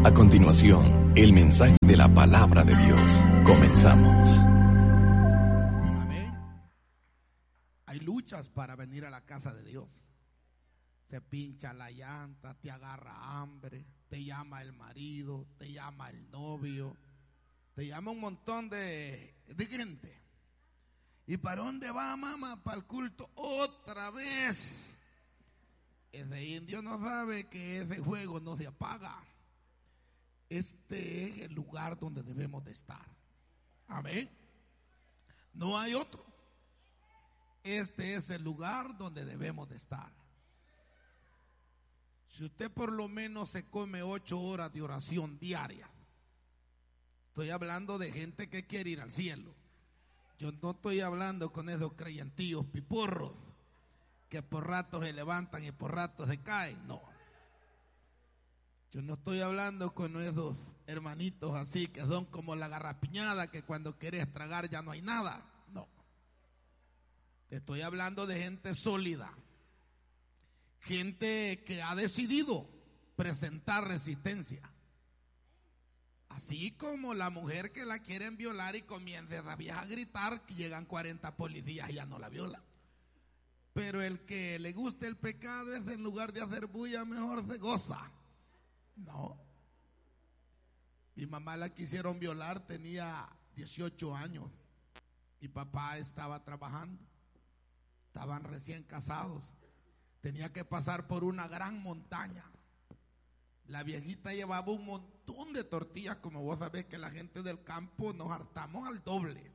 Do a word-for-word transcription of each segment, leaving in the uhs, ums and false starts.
A continuación, el mensaje de la palabra de Dios. Comenzamos. Amén. Hay luchas para venir a la casa de Dios. Se pincha la llanta, te agarra hambre, te llama el marido, te llama el novio, te llama un montón de, de gente. ¿Y para dónde va, mamá? Para el culto otra vez. Ese indio no sabe que ese juego no se apaga. Este es el lugar donde debemos de estar. Amén. No hay otro. Este es el lugar donde debemos de estar. Si usted por lo menos se come ocho horas de oración diaria, estoy hablando de gente que quiere ir al cielo. Yo no estoy hablando con esos creyentillos piporros que por ratos se levantan y por ratos se caen. No. Yo no estoy hablando con esos hermanitos así que son como la garrapiñada, que cuando quieres tragar ya no hay nada. No. Estoy hablando de gente sólida. Gente que ha decidido presentar resistencia. Así como la mujer que la quieren violar y comienza la vieja a gritar, que llegan cuarenta policías y ya no la violan. Pero el que le gusta el pecado es, en lugar de hacer bulla, mejor se goza. No. Mi mamá la quisieron violar, tenía dieciocho años. Mi papá estaba trabajando. Estaban recién casados. Tenía que pasar por una gran montaña. La viejita llevaba un montón de tortillas, como vos sabés que la gente del campo nos hartamos al doble.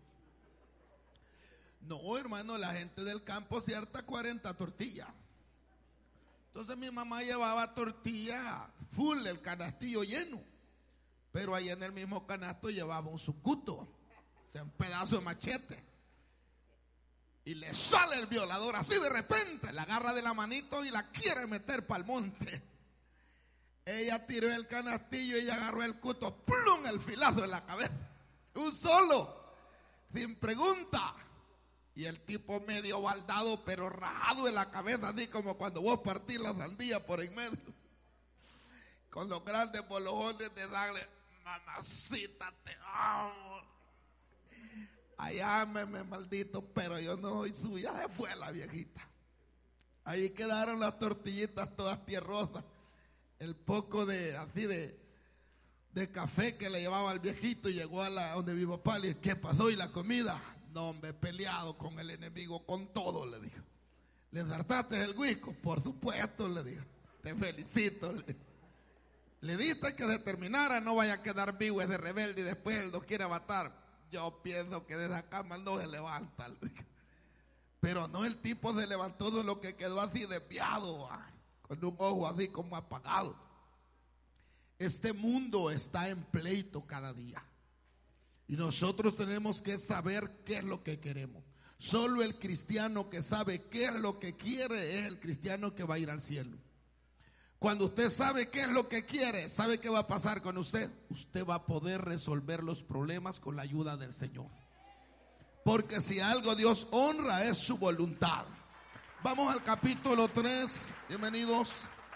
No, hermano, la gente del campo se harta cuarenta tortillas. Entonces mi mamá llevaba tortilla full, el canastillo lleno. Pero ahí en el mismo canasto llevaba un sucuto, o sea, un pedazo de machete. Y le sale el violador así de repente, la agarra de la manito y la quiere meter para el monte. Ella tiró el canastillo y ella agarró el cuto, plum, el filazo en la cabeza. Un solo, sin pregunta. Y el tipo medio baldado, pero rajado en la cabeza, así como cuando vos partís la sandía por en medio. Con los grandes bolojones de darle, mamacita, te amo. Ay, ámeme, maldito, pero yo no soy suya. Se fue la viejita. Ahí quedaron las tortillitas todas tierrosas. El poco de, así de, de café que le llevaba al viejito, y llegó a la donde mi papá le dijo, ¿qué pasó? ¿Y la comida? No, hombre, peleado con el enemigo, con todo, le dijo. ¿Le ensartaste el whisky? Por supuesto, le dijo. Te felicito. Le, le diste que se terminara, no vaya a quedar vivo ese rebelde y después él lo quiere matar. Yo pienso que de esa cama no se levanta. Le dijo. Pero no, el tipo se levantó de lo que quedó así desviado, con un ojo así como apagado. Este mundo está en pleito cada día. Y nosotros tenemos que saber qué es lo que queremos. Solo el cristiano que sabe qué es lo que quiere es el cristiano que va a ir al cielo. Cuando usted sabe qué es lo que quiere, ¿sabe qué va a pasar con usted? Usted va a poder resolver los problemas con la ayuda del Señor. Porque si algo Dios honra es su voluntad. Vamos al capítulo tres, bienvenidos.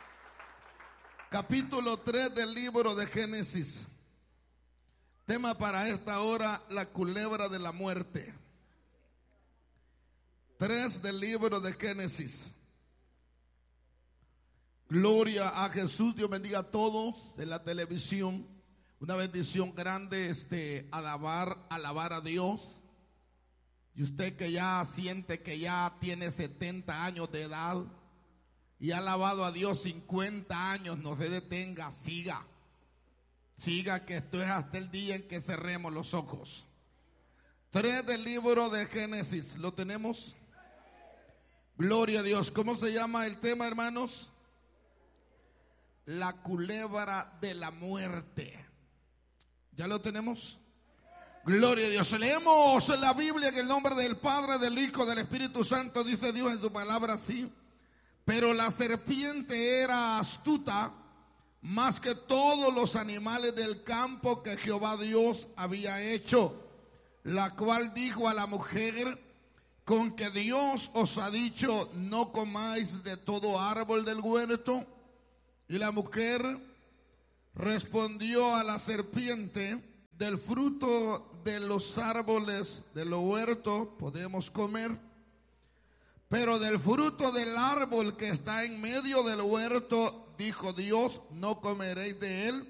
Capítulo tres del libro de Génesis. Tema para esta hora, la culebra de la muerte. tres del libro de Génesis. Gloria a Jesús. Dios bendiga a todos de la televisión. Una bendición grande este alabar, alabar a Dios. Y usted que ya siente que ya tiene setenta años de edad y ha alabado a Dios cincuenta años, no se detenga, siga. Siga, que esto es hasta el día en que cerremos los ojos. tres del libro de Génesis, ¿lo tenemos? Gloria a Dios. ¿Cómo se llama el tema, hermanos? La culebra de la muerte. ¿Ya lo tenemos? Gloria a Dios. Leemos la Biblia en el nombre del Padre, del Hijo, del Espíritu Santo. Dice Dios en su palabra así: pero la serpiente era astuta más que todos los animales del campo que Jehová Dios había hecho, la cual dijo a la mujer: con que Dios os ha dicho, no comáis de todo árbol del huerto. Y la mujer respondió a la serpiente: del fruto de los árboles de los huertos podemos comer, pero del fruto del árbol que está en medio del huerto, dijo Dios, no comeréis de él,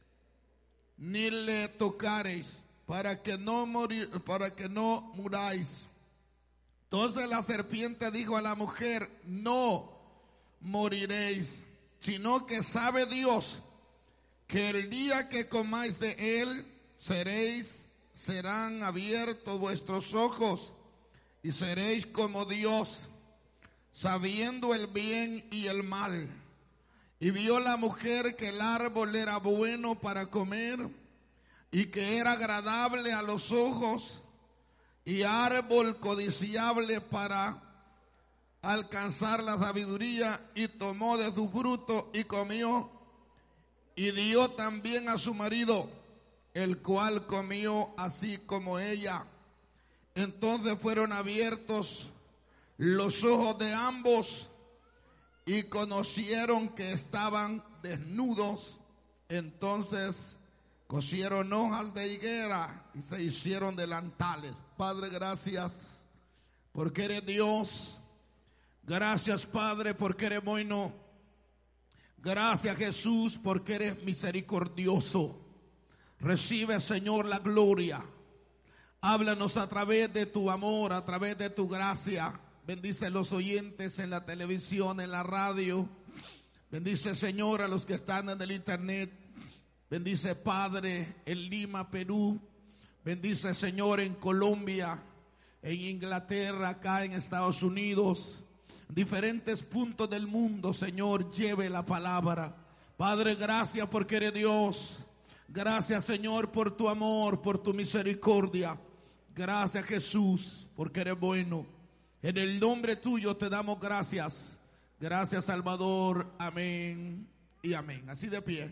ni le tocaréis, para que no morir, para que no muráis. Entonces la serpiente dijo a la mujer: no moriréis, sino que sabe Dios que el día que comáis de él, seréis, serán abiertos vuestros ojos y seréis como Dios, sabiendo el bien y el mal. Y vio la mujer que el árbol era bueno para comer y que era agradable a los ojos y árbol codiciable para alcanzar la sabiduría, y tomó de su fruto y comió, y dio también a su marido, el cual comió así como ella. Entonces fueron abiertos los ojos de ambos y conocieron que estaban desnudos. Entonces cosieron hojas de higuera y se hicieron delantales. Padre, gracias porque eres Dios. Gracias, Padre, porque eres bueno. Gracias, Jesús, porque eres misericordioso. Recibe, Señor, la gloria. Háblanos a través de tu amor, a través de tu gracia. Bendice a los oyentes en la televisión, en la radio. Bendice, Señor, a los que están en el internet. Bendice, Padre, en Lima, Perú. Bendice, Señor, en Colombia, en Inglaterra, acá en Estados Unidos. Diferentes puntos del mundo, Señor, lleve la palabra. Padre, gracias porque eres Dios. Gracias, Señor, por tu amor, por tu misericordia. Gracias, Jesús, porque eres bueno. En el nombre tuyo te damos gracias. Gracias, Salvador. Amén y amén. Así de pie.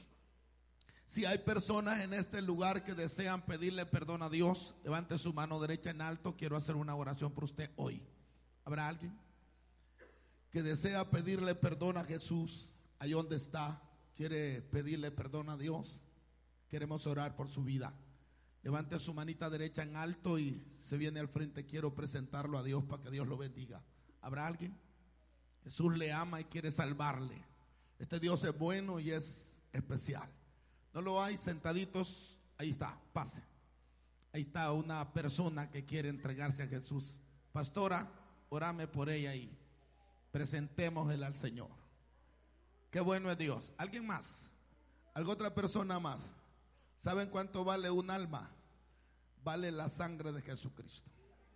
Si hay personas en este lugar que desean pedirle perdón a Dios, levante su mano derecha en alto. Quiero hacer una oración por usted hoy. ¿Habrá alguien que desea pedirle perdón a Jesús? Ahí donde está, quiere pedirle perdón a Dios. Queremos orar por su vida. Levante su manita derecha en alto y se viene al frente. Quiero presentarlo a Dios para que Dios lo bendiga. ¿Habrá alguien? Jesús le ama y quiere salvarle. Este Dios es bueno y es especial. ¿No lo hay? Sentaditos, ahí está, pase. Ahí está una persona que quiere entregarse a Jesús. Pastora, orame por ella y presentémosla al Señor. Qué bueno es Dios. ¿Alguien más? ¿Alguna otra persona más? ¿Saben cuánto vale un alma? Vale la sangre de Jesucristo.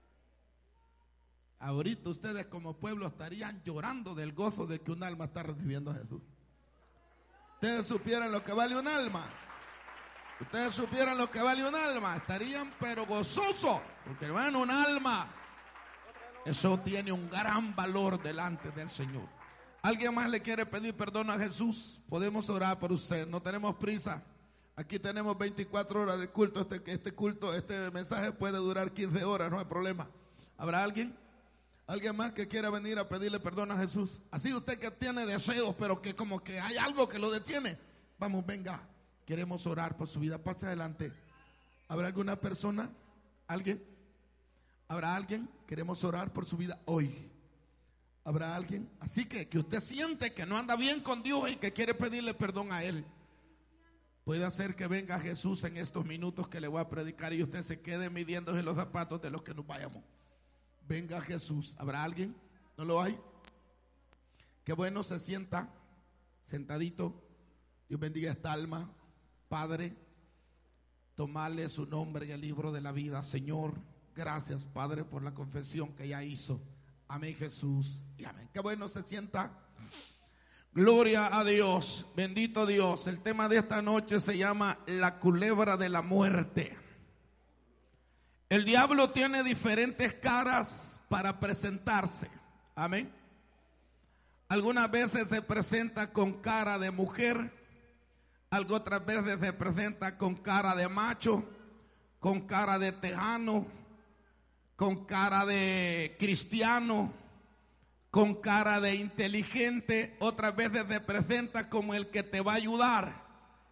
Ahorita ustedes como pueblo estarían llorando del gozo de que un alma está recibiendo a Jesús. Ustedes supieran lo que vale un alma. Ustedes supieran lo que vale un alma. Estarían pero gozosos. Porque hermano, un alma, eso tiene un gran valor delante del Señor. ¿Alguien más le quiere pedir perdón a Jesús? Podemos orar por usted. No tenemos prisa. Aquí tenemos veinticuatro horas de culto. Este, este culto, este mensaje puede durar quince horas, no hay problema. ¿Habrá alguien? ¿Alguien más que quiera venir a pedirle perdón a Jesús? Así usted que tiene deseos, pero que como que hay algo que lo detiene. Vamos, venga. Queremos orar por su vida. Pase adelante. ¿Habrá alguna persona? ¿Alguien? ¿Habrá alguien? Queremos orar por su vida hoy. ¿Habrá alguien? Así que que usted siente que no anda bien con Dios y que quiere pedirle perdón a Él. Puede hacer que venga Jesús en estos minutos que le voy a predicar y usted se quede midiéndose los zapatos de los que nos vayamos. Venga Jesús. ¿Habrá alguien? ¿No lo hay? Qué bueno, se sienta sentadito. Dios bendiga esta alma. Padre, tomarle su nombre en el libro de la vida. Señor, gracias, Padre, por la confesión que ya hizo. Amén, Jesús, y amén. Qué bueno, se sienta. Gloria a Dios, bendito Dios. El tema de esta noche se llama la culebra de la muerte. El diablo tiene diferentes caras para presentarse. Amén. Algunas veces se presenta con cara de mujer, algunas otras veces se presenta con cara de macho, con cara de tejano, con cara de cristiano, con cara de inteligente. Otras veces se presenta como el que te va a ayudar,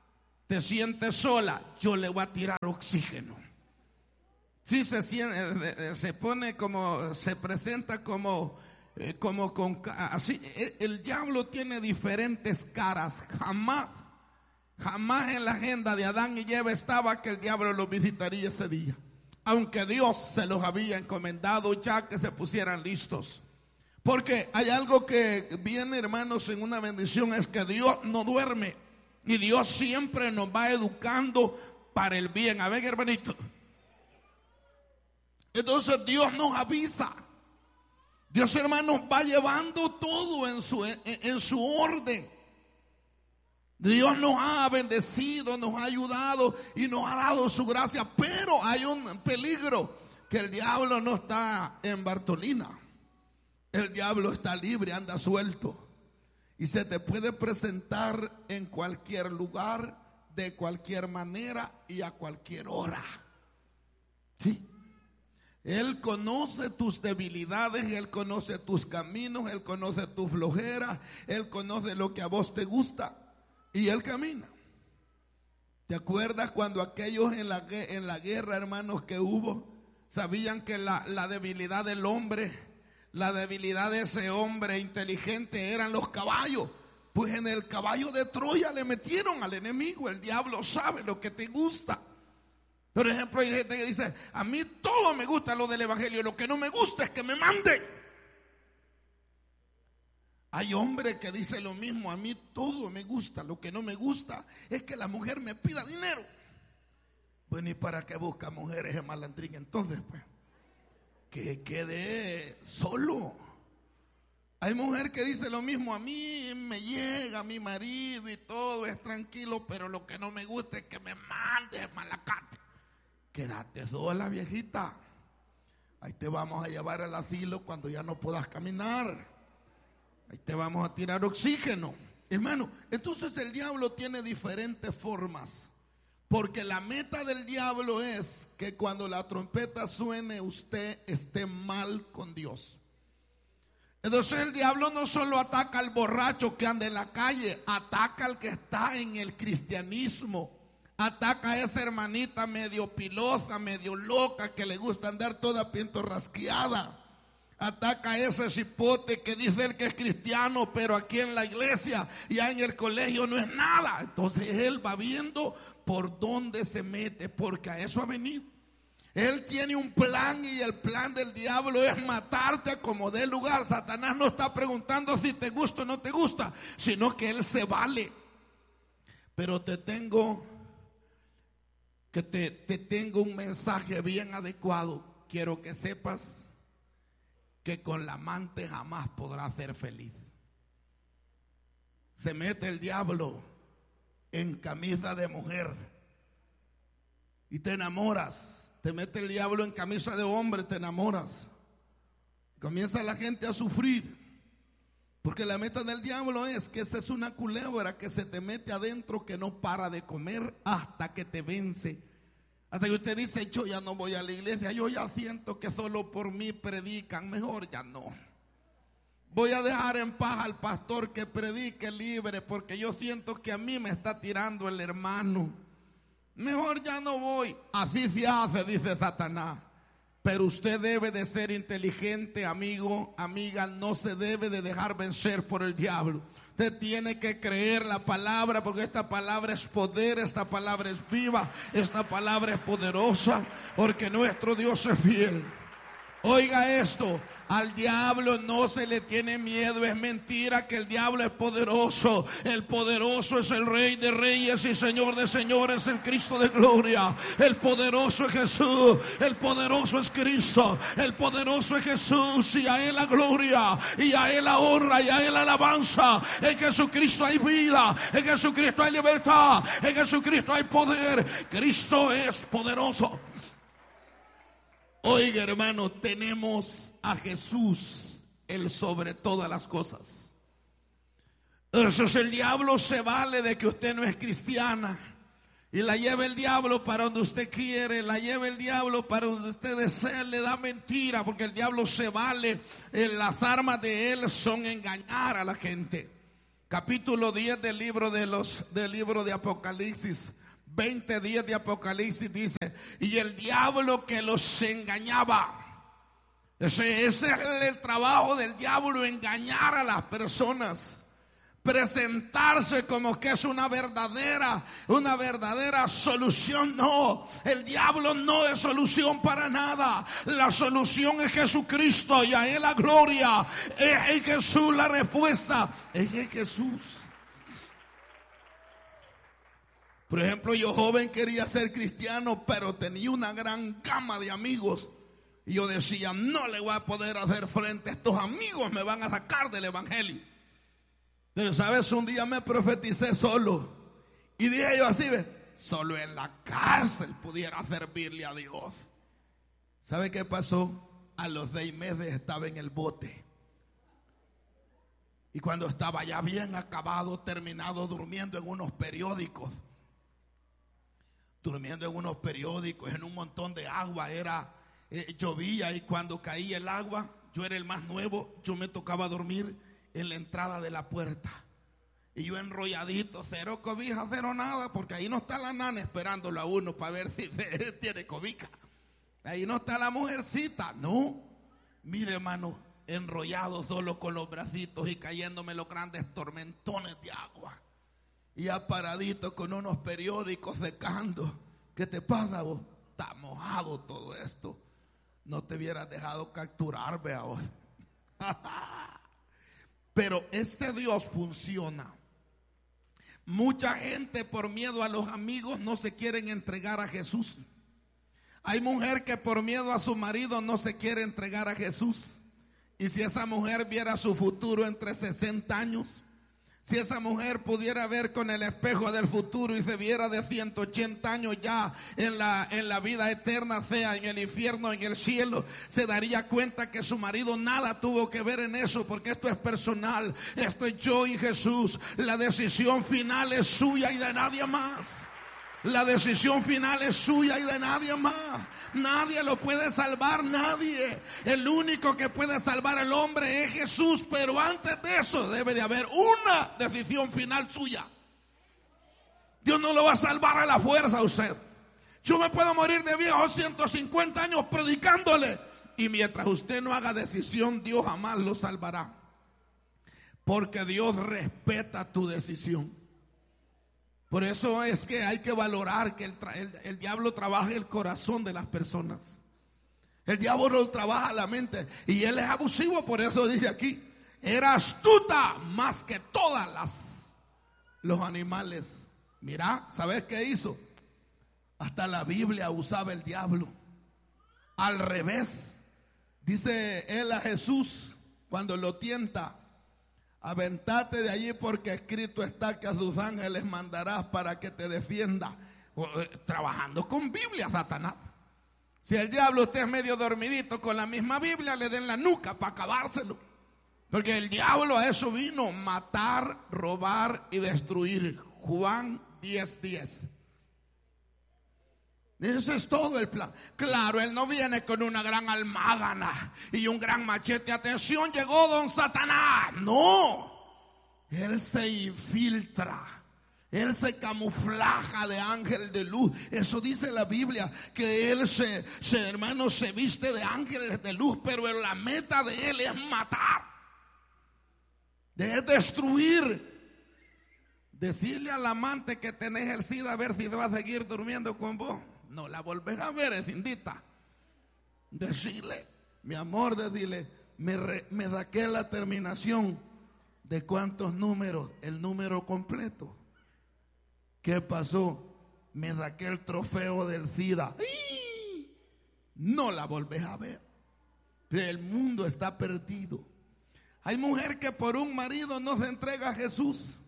te sientes sola, yo le voy a tirar oxígeno. Sí, se siente, se pone como, se presenta como, como con, así. El diablo tiene diferentes caras. Jamás, jamás en la agenda de Adán y Eva estaba que el diablo los visitaría ese día, aunque Dios se los había encomendado ya que se pusieran listos. Porque hay algo que viene, hermanos, en una bendición, es que Dios no duerme y Dios siempre nos va educando para el bien. A ver, hermanito. Entonces Dios nos avisa. Dios, hermanos, va llevando todo en su, en, en su orden. Dios nos ha bendecido, nos ha ayudado y nos ha dado su gracia. Pero hay un peligro, que el diablo no está en Bartolina. El diablo está libre, anda suelto. Y se te puede presentar en cualquier lugar, de cualquier manera y a cualquier hora. Sí. Él conoce tus debilidades, Él conoce tus caminos, Él conoce tu flojera, Él conoce lo que a vos te gusta y Él camina. ¿Te acuerdas cuando aquellos en la, en la guerra, hermanos, que hubo, sabían que la, la debilidad del hombre, la debilidad de ese hombre inteligente eran los caballos? Pues en el caballo de Troya le metieron al enemigo. El diablo sabe lo que te gusta. Por ejemplo, hay gente que dice: a mí todo me gusta lo del evangelio, lo que no me gusta es que me manden. Hay hombres que dicen lo mismo: a mí todo me gusta, lo que no me gusta es que la mujer me pida dinero. Bueno, ¿y para qué busca mujeres en malandrín entonces? Pues que quede solo. Hay mujer que dice lo mismo: a mí me llega mi marido y todo es tranquilo, pero lo que no me gusta es que me mande malacate. Quédate sola, viejita. Ahí te vamos a llevar al asilo cuando ya no puedas caminar. Ahí te vamos a tirar oxígeno. Hermano, entonces el diablo tiene diferentes formas. Porque la meta del diablo es que cuando la trompeta suene, usted esté mal con Dios. Entonces el diablo no solo ataca al borracho que anda en la calle, ataca al que está en el cristianismo. Ataca a esa hermanita medio pilosa, medio loca, que le gusta andar toda pintorrasqueada. Ataca a ese cipote que dice él que es cristiano, pero aquí en la iglesia, ya en el colegio no es nada. Entonces él va viendo por dónde se mete, porque a eso ha venido. Él tiene un plan y el plan del diablo es matarte como dé lugar. Satanás no está preguntando si te gusta o no te gusta, sino que él se vale. Pero te tengo que te, te tengo un mensaje bien adecuado. Quiero que sepas que con la amante jamás podrás ser feliz. Se mete el diablo en camisa de mujer y te enamoras. Te mete el diablo en camisa de hombre, te enamoras. Comienza la gente a sufrir, porque la meta del diablo es que esa es una culebra que se te mete adentro, que no para de comer hasta que te vence. Hasta que usted dice: yo ya no voy a la iglesia, yo ya siento que solo por mí predican, mejor ya no. Voy a dejar en paz al pastor que predique libre, porque yo siento que a mí me está tirando el hermano. Mejor ya no voy. Así se hace, dice Satanás. Pero usted debe de ser inteligente, amigo, amiga. No se debe de dejar vencer por el diablo. Usted tiene que creer la palabra, porque esta palabra es poder, esta palabra es viva, esta palabra es poderosa, porque nuestro Dios es fiel. Oiga esto: al diablo no se le tiene miedo. Es mentira que el diablo es poderoso. El poderoso es el Rey de Reyes y Señor de Señores, el Cristo de gloria. El poderoso es Jesús. El poderoso es Cristo. El poderoso es Jesús, y a Él la gloria, y a Él la honra, y a Él la alabanza. En Jesucristo hay vida, en Jesucristo hay libertad, en Jesucristo hay poder. Cristo es poderoso. Oiga, hermano, tenemos a Jesús, el sobre todas las cosas. Entonces el diablo se vale de que usted no es cristiana y la lleva el diablo para donde usted quiere, la lleva el diablo para donde usted desea, le da mentira, porque el diablo se vale. Las armas de él son engañar a la gente. capítulo diez del libro de los del libro de Apocalipsis, veinte diez de Apocalipsis dice: y el diablo que los engañaba. Ese, ese es el trabajo del diablo, engañar a las personas, presentarse como que es una verdadera, una verdadera solución. No, el diablo no es solución para nada. La solución es Jesucristo, y a Él la gloria. Es en Jesús la respuesta, es en Jesús. Por ejemplo, yo joven quería ser cristiano, pero tenía una gran gama de amigos. Y yo decía, no le voy a poder hacer frente, estos amigos me van a sacar del evangelio. Pero sabes, un día me profeticé solo. Y dije yo así, ¿ves? Solo en la cárcel pudiera servirle a Dios. ¿Sabe qué pasó? A los seis meses estaba en el bote. Y cuando estaba ya bien acabado, terminado, durmiendo en unos periódicos. Durmiendo en unos periódicos, en un montón de agua. Era, eh, llovía, y cuando caía el agua, yo era el más nuevo, yo me tocaba dormir en la entrada de la puerta. Y yo enrolladito, cero cobija, cero nada, porque ahí no está la nana esperándolo a uno para ver si tiene cobija. Ahí no está la mujercita, no. Mire, hermano, enrollado solo con los bracitos y cayéndome los grandes tormentones de agua. Y ya paradito con unos periódicos secando. ¿Qué te pasa vos? Está mojado todo esto. No te hubieras dejado capturar, vea vos. Pero este Dios funciona. Mucha gente por miedo a los amigos no se quieren entregar a Jesús. Hay mujer que por miedo a su marido no se quiere entregar a Jesús. Y si esa mujer viera su futuro entre sesenta años, si esa mujer pudiera ver con el espejo del futuro y se viera de ciento ochenta años ya en la, en la vida eterna, sea en el infierno o en el cielo, se daría cuenta que su marido nada tuvo que ver en eso, porque esto es personal. Esto es yo y Jesús. La decisión final es suya y de nadie más. La decisión final es suya y de nadie más. Nadie lo puede salvar, nadie. El único que puede salvar al hombre es Jesús. Pero antes de eso debe de haber una decisión final suya. Dios no lo va a salvar a la fuerza a usted. Yo me puedo morir de viejo ciento cincuenta años predicándole, y mientras usted no haga decisión, Dios jamás lo salvará. Porque Dios respeta tu decisión. Por eso es que hay que valorar que el, el, el diablo trabaja el corazón de las personas. El diablo trabaja la mente, y él es abusivo. Por eso dice aquí, era astuta más que todas las los animales. Mira, ¿sabes qué hizo? Hasta la Biblia usaba el diablo. Al revés, dice él a Jesús cuando lo tienta: aventate de allí, porque escrito está que a sus ángeles mandarás para que te defienda. Trabajando con Biblia, Satanás. Si el diablo usted es medio dormidito, con la misma Biblia le den la nuca para acabárselo. Porque el diablo a eso vino: matar, robar y destruir. Juan diez diez. Eso es todo el plan. Claro, él no viene con una gran almágana y un gran machete. Atención, llegó don Satanás. No, él se infiltra, él se camuflaja de ángel de luz. Eso dice la Biblia, que él se, se hermano, se viste de ángeles de luz. Pero la meta de él es matar, de destruir. Decirle al amante que tenés el SIDA a ver si te va a seguir durmiendo con vos. No la volvés a ver, es indita. Decirle, mi amor, decirle, me, re, me saqué la terminación de cuántos números, el número completo. ¿Qué pasó? Me saqué el trofeo del SIDA. ¡Ay! No la volvés a ver. El mundo está perdido. Hay mujer que por un marido no se entrega a Jesús.